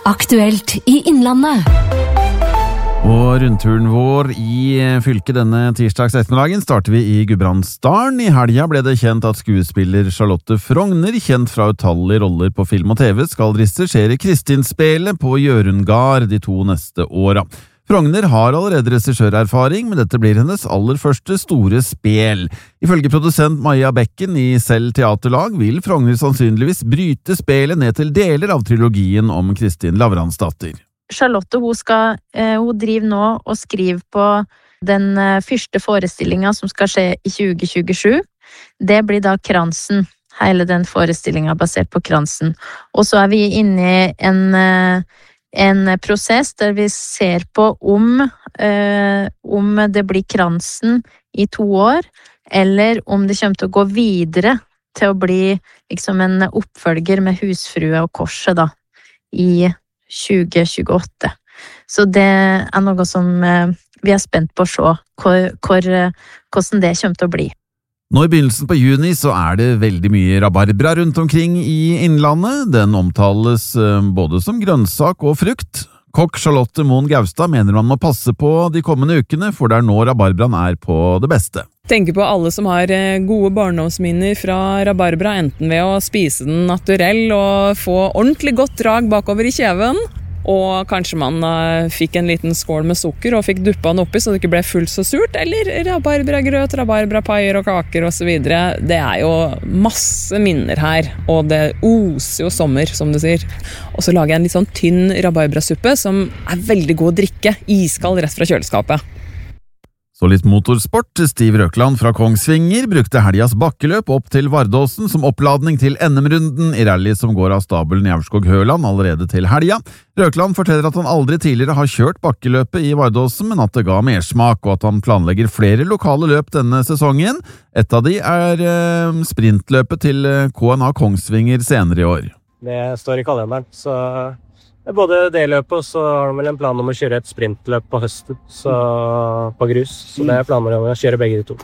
Aktuelt i Innlandet. Og rundturen vår i fylket denne tirsdags ettermiddagen starter vi i Gudbrandsdalen. I helga ble det kjent at skuespiller Charlotte Frogner, kjent fra utallige roller på film og TV, skal regissere Kristin-spelet på Hjørungard de 2 neste åra. Frogner har allerede regissørerfaring, men dette blir hennes aller første store spel. Ifølge produsent Maja Bekken i Selv Teaterlag vil Frogner sannsynligvis bryte spelet ned til deler av trilogien om Kristin Lavransdatter. Charlotte, hun driver nå og skriver på den første forestillingen som skal skje i 2027. Det blir da Kransen, hele den forestillingen basert på Kransen. Og så er vi inne i en prosess der vi ser på om det blir Kransen i 2 år, eller om det kommer til å gå videre til å bli liksom en oppfølger med Husfrue og Korset da, i 2028. Så det er noe som vi er spent på å se hvordan det kommer til å bli. Nå i begynnelsen på juni så er det veldig mye rabarbra rundt omkring i Innlandet. Den omtales både som grønnsak og frukt. Kokk Charlotte Moen Gaustad mener man må passe på de kommende ukene, for det er nå rabarbraen er på det beste. Tenker på alle som har gode barndomsminner fra rabarbra, enten ved å spise den naturell og få ordentlig godt drag bakover i kjeven, og kanskje man fikk en liten skål med sukker og fikk duppa den oppi så det ikke ble fullt så surt, eller rabarbragrøt, rabarbrapaier og kaker og så videre. Det er jo masse minner her, og det oser jo sommer, som du sier. Og så lager jeg en litt sånn tynn rabarbrasuppe som er veldig god å drikke, iskald rett fra kjøleskapet. Så litt motorsport. Stiv Røkland fra Kongsvinger brukte helgas bakkeløp opp til Vardåsen som oppladning til NM-runden i rally som går av stabelen i Aurskog-Høland allerede til helga. Røkland forteller at han aldri tidligere har kjørt bakkeløpet i Vardåsen, men at det ga mersmak, og at han planlegger flere lokale løp denne sesongen. Et av de er sprintløpet til KNA Kongsvinger senere i år. Det står i kalenderen, så både det løpet, og så har de vel en plan om å kjøre et sprintløp på høsten, så på grus. Så det er planer om å kjøre begge de 2.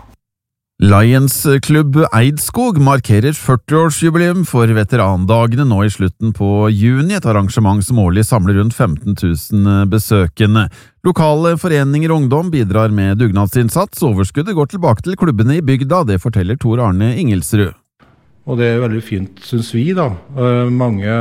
Lions Klubb Eidskog markerer 40-årsjubileum for veterandagene nå i slutten på juni, et arrangement som årlig samler rundt 15 000 besøkende. Lokale foreninger og ungdom bidrar med dugnadsinnsats. Overskuddet går tilbake til klubbene i bygda, det forteller Tor Arne Ingelsrud. Og det er veldig fint, synes vi da. Mange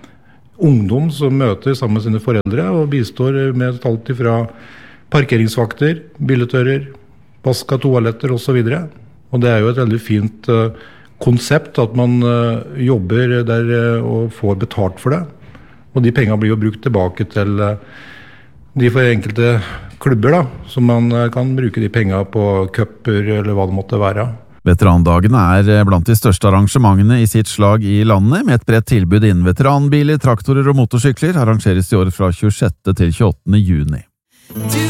ungdom som møter sammen med sine foreldre og bistår med alt fra parkeringsvakter, billettører, vask av toaletter og så videre. Og det er jo et veldig fint konsept at man jobber der og får betalt for det. Og de pengene blir jo brukt tilbake til de for enkelte klubber da, som man kan bruke de pengene på cuper eller hva det måtte være. Veterandagene er blant de største arrangementene i sitt slag i landet, med et bredt tilbud innen veteranbiler, traktorer og motorsykler, arrangeres i år fra 26. til 28. juni.